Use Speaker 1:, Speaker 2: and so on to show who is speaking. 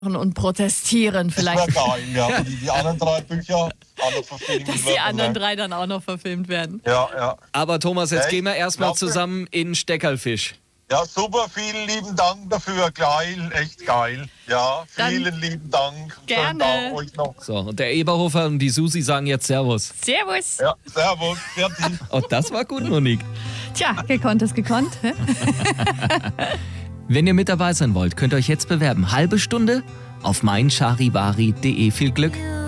Speaker 1: und protestieren vielleicht.
Speaker 2: Das wäre geil, ja. Die anderen 3 Bücher auch noch verfilmt
Speaker 1: Dass die
Speaker 2: werden,
Speaker 1: anderen
Speaker 2: ne?
Speaker 1: 3 dann auch noch verfilmt werden.
Speaker 2: Ja.
Speaker 3: Aber Thomas, jetzt
Speaker 2: Echt?
Speaker 3: gehen wir erstmal
Speaker 2: Klasse.
Speaker 3: zusammen in Steckerlfisch.
Speaker 2: Ja, super, vielen lieben Dank dafür. Geil, echt geil. Ja, vielen lieben Dank.
Speaker 1: Gerne.
Speaker 2: Schönen Tag euch noch.
Speaker 3: So, und der Eberhofer und die Susi sagen jetzt Servus.
Speaker 1: Servus.
Speaker 2: Ja, servus, fertig.
Speaker 3: Und das war gut, Monique.
Speaker 1: Tja, gekonnt ist gekonnt. Hä?
Speaker 3: Wenn ihr mit dabei sein wollt, könnt ihr euch jetzt bewerben. Halbe Stunde auf meincharivari.de. Viel Glück.